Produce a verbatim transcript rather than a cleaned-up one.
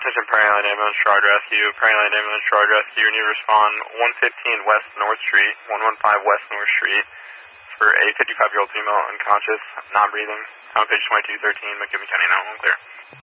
attention, Prairie Line Ambulance, Charge Rescue. Prairie Line Ambulance, Charge Rescue. You need to respond one fifteen West North Street, one fifteen West North Street for a fifty-five-year-old female unconscious, not breathing. On page twenty-two thirteen, McKibbin County nine one one clear.